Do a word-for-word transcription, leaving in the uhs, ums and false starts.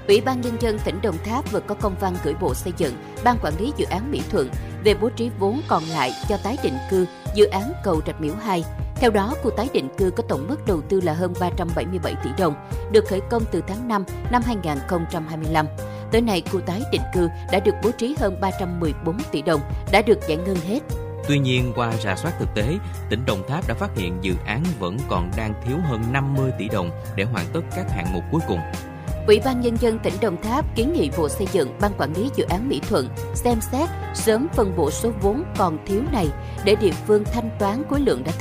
Ủy ban Nhân dân tỉnh Đồng Tháp vừa có công văn gửi Bộ Xây dựng, Ban Quản lý Dự án Mỹ Thuận về bố trí vốn còn lại cho tái định cư dự án cầu Rạch Miễu hai. Theo đó, khu tái định cư có tổng mức đầu tư là hơn ba trăm bảy mươi bảy tỷ đồng, được khởi công từ tháng năm năm hai nghìn không trăm hai mươi lăm. Tới nay, khu tái định cư đã được bố trí hơn ba trăm mười bốn tỷ đồng, đã được giải ngân hết. Tuy nhiên, qua rà soát thực tế, tỉnh Đồng Tháp đã phát hiện dự án vẫn còn đang thiếu hơn năm mươi tỷ đồng để hoàn tất các hạng mục cuối cùng. Ủy ban Nhân dân tỉnh Đồng Tháp kiến nghị Bộ Xây dựng, Ban Quản lý Dự án Mỹ Thuận xem xét sớm phân bổ số vốn còn thiếu này để địa phương thanh toán khối lượng đã thực